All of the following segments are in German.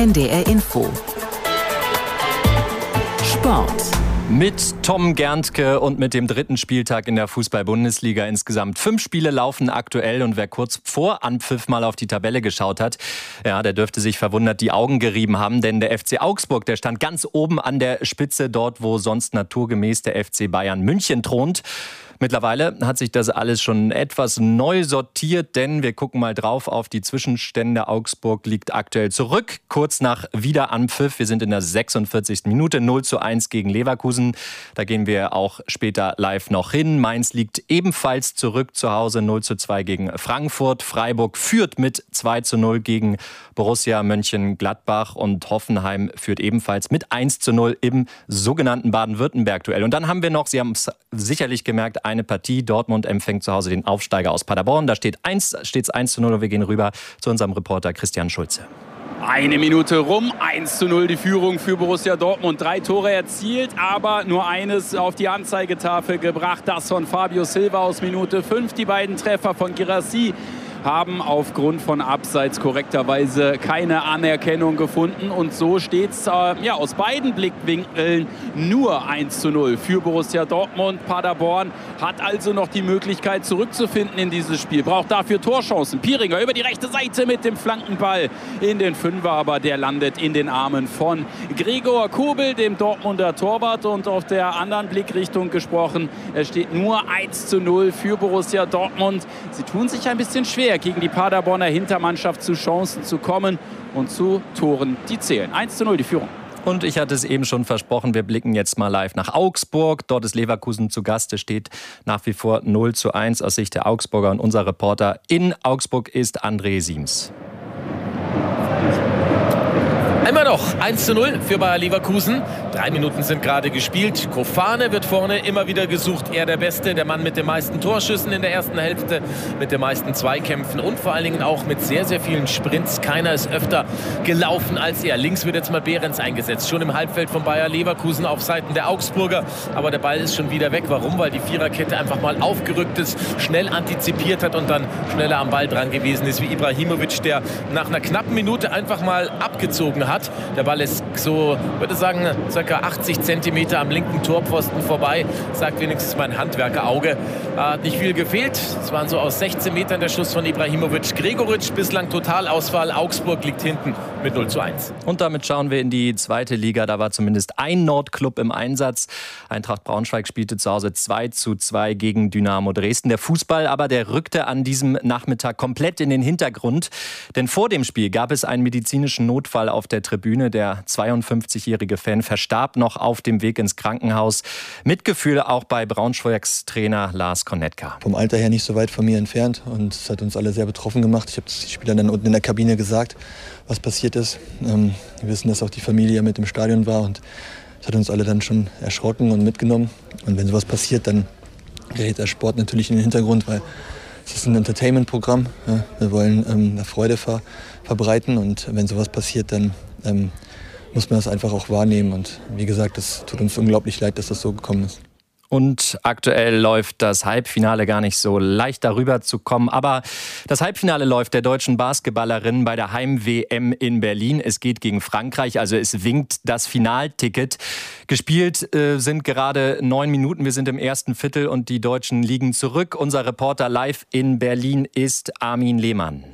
NDR Info. Sport. Mit Tom Gerntke und mit dem dritten Spieltag in der Fußball-Bundesliga. Insgesamt 5 Spiele laufen aktuell und wer kurz vor Anpfiff mal auf die Tabelle geschaut hat, ja, der dürfte sich verwundert die Augen gerieben haben, denn der FC Augsburg, der stand ganz oben an der Spitze, dort wo sonst naturgemäß der FC Bayern München thront. Mittlerweile hat sich das alles schon etwas neu sortiert, denn wir gucken mal drauf auf die Zwischenstände. Augsburg liegt aktuell zurück, kurz nach Wiederanpfiff. Wir sind in der 46. Minute, 0:1 gegen Leverkusen. Da gehen wir auch später live noch hin. Mainz liegt ebenfalls zurück zu Hause, 0:2 gegen Frankfurt. Freiburg führt mit 2:0 gegen Borussia Mönchengladbach und Hoffenheim führt ebenfalls mit 1:0 im sogenannten Baden-Württemberg-Duell. Und dann haben wir noch, Sie haben es sicherlich gemerkt, eine Partie. Dortmund empfängt zu Hause den Aufsteiger aus Paderborn. Da steht es 1:0 und wir gehen rüber zu unserem Reporter Christian Schulze. Eine Minute rum, 1:0 die Führung für Borussia Dortmund. 3 Tore erzielt, aber nur eines auf die Anzeigetafel gebracht. Das von Fabio Silva aus Minute 5. Die beiden Treffer von Guirassy haben aufgrund von Abseits korrekterweise keine Anerkennung gefunden. Und so steht es aus beiden Blickwinkeln nur 1:0 für Borussia Dortmund. Paderborn hat also noch die Möglichkeit zurückzufinden in dieses Spiel. Braucht dafür Torchancen. Pieringer über die rechte Seite mit dem Flankenball in den Fünfer, aber der landet in den Armen von Gregor Kobel, dem Dortmunder Torwart. Und auf der anderen Blickrichtung gesprochen, es steht nur 1:0 für Borussia Dortmund. Sie tun sich ein bisschen schwer, gegen die Paderborner Hintermannschaft zu Chancen zu kommen und zu Toren, die zählen. 1:0 die Führung. Und ich hatte es eben schon versprochen, wir blicken jetzt mal live nach Augsburg. Dort ist Leverkusen zu Gast. Es steht nach wie vor 0:1 aus Sicht der Augsburger. Und unser Reporter in Augsburg ist André Siems. Immer noch 1:0 für Bayer Leverkusen. 3 Minuten sind gerade gespielt. Kofane wird vorne immer wieder gesucht. Er der Beste, der Mann mit den meisten Torschüssen in der ersten Hälfte, mit den meisten Zweikämpfen und vor allen Dingen auch mit sehr, sehr vielen Sprints. Keiner ist öfter gelaufen als er. Links wird jetzt mal Behrens eingesetzt. Schon im Halbfeld von Bayer Leverkusen auf Seiten der Augsburger. Aber der Ball ist schon wieder weg. Warum? Weil die Viererkette einfach mal aufgerückt ist, schnell antizipiert hat und dann schneller am Ball dran gewesen ist wie Ibrahimovic, der nach einer knappen Minute einfach mal abgezogen hat. Der Ball ist so, würde sagen, ca. 80 cm am linken Torpfosten vorbei. Sagt wenigstens mein Handwerkerauge. Hat nicht viel gefehlt. Es waren so aus 16 Metern der Schuss von Ibrahimovic. Gregoritsch bislang Totalausfall. Augsburg liegt hinten mit 0:1. Und damit schauen wir in die zweite Liga. Da war zumindest ein Nordclub im Einsatz. Eintracht Braunschweig spielte zu Hause 2:2 gegen Dynamo Dresden. Der Fußball aber, der rückte an diesem Nachmittag komplett in den Hintergrund. Denn vor dem Spiel gab es einen medizinischen Notfall auf der Tribüne. Der 52-jährige Fan verstarb noch auf dem Weg ins Krankenhaus. Mitgefühl auch bei Braunschweigs Trainer Lars Konetka. Vom Alter her nicht so weit von mir entfernt und es hat uns alle sehr betroffen gemacht. Ich habe den Spielern dann unten in der Kabine gesagt, was passiert ist. Wir wissen, dass auch die Familie mit im Stadion war und es hat uns alle dann schon erschrocken und mitgenommen. Und wenn sowas passiert, dann gerät der Sport natürlich in den Hintergrund, weil es ist ein Entertainment-Programm. Ja, wir wollen Freude verbreiten und wenn sowas passiert, dann muss man das einfach auch wahrnehmen. Und wie gesagt, es tut uns unglaublich leid, dass das so gekommen ist. Und aktuell läuft das Halbfinale gar nicht so leicht darüber zu kommen. Aber das Halbfinale läuft der deutschen Basketballerin bei der Heim-WM in Berlin. Es geht gegen Frankreich, also es winkt das Finalticket. Gespielt sind gerade 9 Minuten. Wir sind im ersten Viertel und die Deutschen liegen zurück. Unser Reporter live in Berlin ist Armin Lehmann.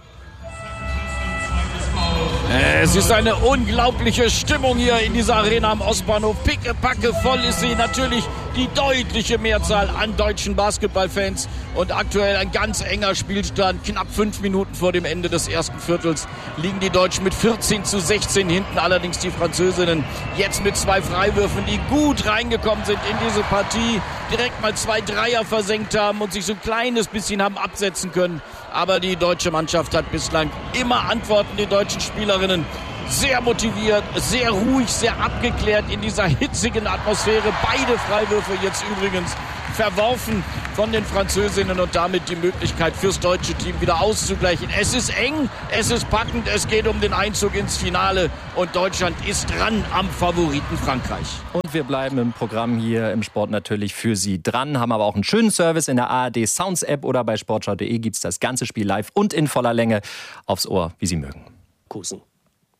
Es ist eine unglaubliche Stimmung hier in dieser Arena am Ostbahnhof. Pickepacke voll ist sie. Natürlich die deutliche Mehrzahl an deutschen Basketballfans. Und aktuell ein ganz enger Spielstand. Knapp 5 Minuten vor dem Ende des ersten Viertels liegen die Deutschen mit 14:16 hinten. Allerdings die Französinnen jetzt mit 2 Freiwürfen, die gut reingekommen sind in diese Partie. Direkt mal 2 Dreier versenkt haben und sich so ein kleines bisschen haben absetzen können. Aber die deutsche Mannschaft hat bislang immer Antworten, die deutschen Spielerinnen. Sehr motiviert, sehr ruhig, sehr abgeklärt in dieser hitzigen Atmosphäre. Beide Freiwürfe jetzt übrigens verworfen von den Französinnen und damit die Möglichkeit fürs deutsche Team wieder auszugleichen. Es ist eng, es ist packend, es geht um den Einzug ins Finale und Deutschland ist dran am Favoriten Frankreich. Und wir bleiben im Programm hier im Sport natürlich für Sie dran, haben aber auch einen schönen Service in der ARD Sounds App oder bei sportschau.de gibt es das ganze Spiel live und in voller Länge aufs Ohr, wie Sie mögen. Kusen.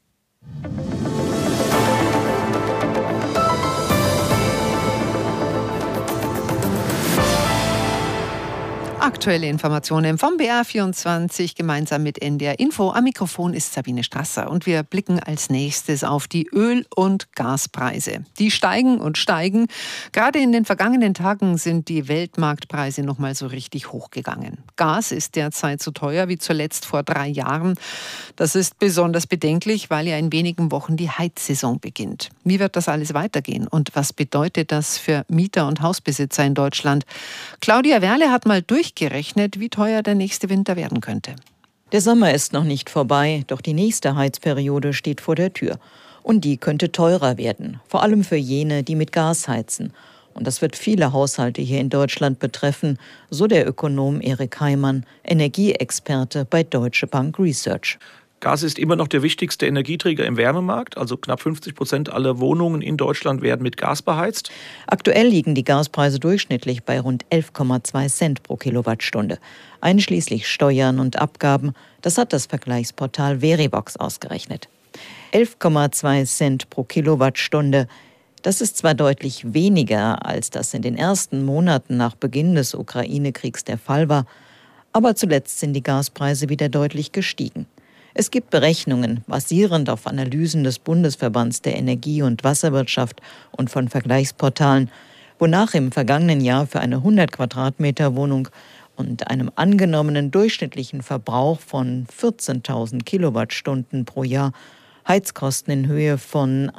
Aktuelle Informationen vom BR24 gemeinsam mit NDR Info. Am Mikrofon ist Sabine Strasser und wir blicken als nächstes auf die Öl- und Gaspreise. Die steigen und steigen. Gerade in den vergangenen Tagen sind die Weltmarktpreise noch mal so richtig hochgegangen. Gas ist derzeit so teuer wie zuletzt vor 3 Jahren. Das ist besonders bedenklich, weil ja in wenigen Wochen die Heizsaison beginnt. Wie wird das alles weitergehen und was bedeutet das für Mieter und Hausbesitzer in Deutschland? Claudia Werle hat mal durchgerechnet, wie teuer der nächste Winter werden könnte. Der Sommer ist noch nicht vorbei, doch die nächste Heizperiode steht vor der Tür. Und die könnte teurer werden, vor allem für jene, die mit Gas heizen. Und das wird viele Haushalte hier in Deutschland betreffen, so der Ökonom Erik Heimann, Energieexperte bei Deutsche Bank Research. Gas ist immer noch der wichtigste Energieträger im Wärmemarkt. Also knapp 50% aller Wohnungen in Deutschland werden mit Gas beheizt. Aktuell liegen die Gaspreise durchschnittlich bei rund 11,2 Cent pro Kilowattstunde. Einschließlich Steuern und Abgaben, das hat das Vergleichsportal Verivox ausgerechnet. 11,2 Cent pro Kilowattstunde. Das ist zwar deutlich weniger, als das in den ersten Monaten nach Beginn des Ukraine-Kriegs der Fall war, aber zuletzt sind die Gaspreise wieder deutlich gestiegen. Es gibt Berechnungen, basierend auf Analysen des Bundesverbands der Energie- und Wasserwirtschaft und von Vergleichsportalen, wonach im vergangenen Jahr für eine 100 Quadratmeter Wohnung und einem angenommenen durchschnittlichen Verbrauch von 14.000 Kilowattstunden pro Jahr Heizkosten in Höhe von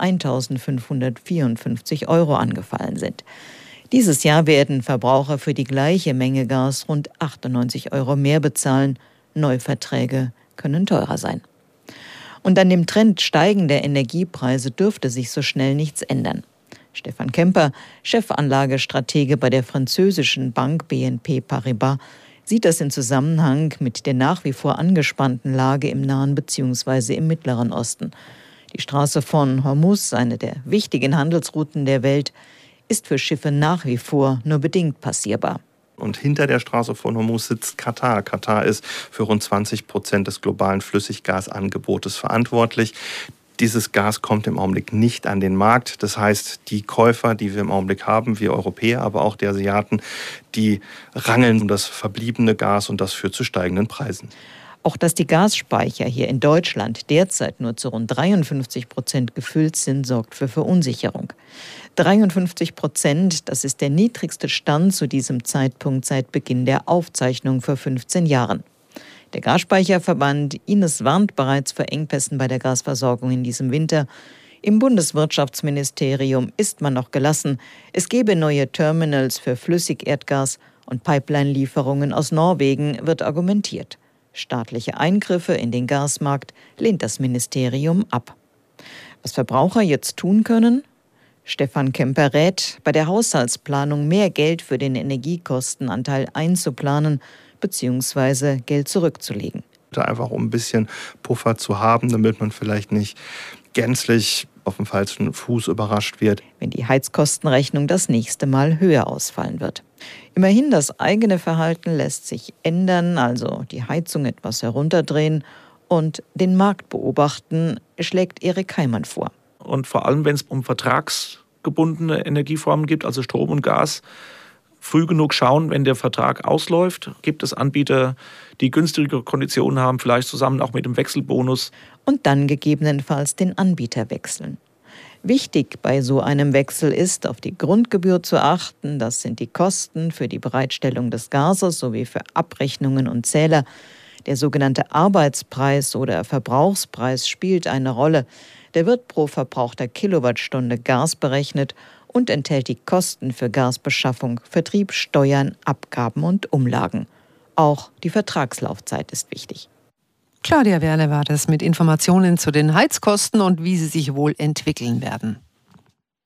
1.554 € angefallen sind. Dieses Jahr werden Verbraucher für die gleiche Menge Gas rund 98 € mehr bezahlen. Neuverträge können teurer sein. Und an dem Trend steigender Energiepreise dürfte sich so schnell nichts ändern. Stefan Kemper, Chefanlagestratege bei der französischen Bank BNP Paribas, sieht das in Zusammenhang mit der nach wie vor angespannten Lage im Nahen bzw. im Mittleren Osten. Die Straße von Hormuz, eine der wichtigen Handelsrouten der Welt, ist für Schiffe nach wie vor nur bedingt passierbar. Und hinter der Straße von Hormuz sitzt Katar. Katar ist für rund 20% des globalen Flüssiggasangebotes verantwortlich. Dieses Gas kommt im Augenblick nicht an den Markt. Das heißt, die Käufer, die wir im Augenblick haben, wir Europäer, aber auch die Asiaten, die rangeln um das verbliebene Gas und das führt zu steigenden Preisen. Auch dass die Gasspeicher hier in Deutschland derzeit nur zu rund 53% gefüllt sind, sorgt für Verunsicherung. 53%, das ist der niedrigste Stand zu diesem Zeitpunkt seit Beginn der Aufzeichnung vor 15 Jahren. Der Gasspeicherverband Ines warnt bereits vor Engpässen bei der Gasversorgung in diesem Winter. Im Bundeswirtschaftsministerium ist man noch gelassen. Es gebe neue Terminals für Flüssigerdgas und Pipeline-Lieferungen aus Norwegen, wird argumentiert. Staatliche Eingriffe in den Gasmarkt lehnt das Ministerium ab. Was Verbraucher jetzt tun können? Stefan Kemper rät, bei der Haushaltsplanung mehr Geld für den Energiekostenanteil einzuplanen bzw. Geld zurückzulegen. Einfach um ein bisschen Puffer zu haben, damit man vielleicht nicht gänzlich auf dem falschen Fuß überrascht wird, wenn die Heizkostenrechnung das nächste Mal höher ausfallen wird. Immerhin, das eigene Verhalten lässt sich ändern, also die Heizung etwas herunterdrehen und den Markt beobachten, schlägt Erik Heimann vor. Und vor allem, wenn es um vertragsgebundene Energieformen geht, also Strom und Gas, früh genug schauen, wenn der Vertrag ausläuft. Gibt es Anbieter, die günstigere Konditionen haben, vielleicht zusammen auch mit dem Wechselbonus. Und dann gegebenenfalls den Anbieter wechseln. Wichtig bei so einem Wechsel ist, auf die Grundgebühr zu achten. Das sind die Kosten für die Bereitstellung des Gases sowie für Abrechnungen und Zähler. Der sogenannte Arbeitspreis oder Verbrauchspreis spielt eine Rolle. Der wird pro verbrauchter Kilowattstunde Gas berechnet und enthält die Kosten für Gasbeschaffung, Vertrieb, Steuern, Abgaben und Umlagen. Auch die Vertragslaufzeit ist wichtig. Claudia Werle war das mit Informationen zu den Heizkosten und wie sie sich wohl entwickeln werden.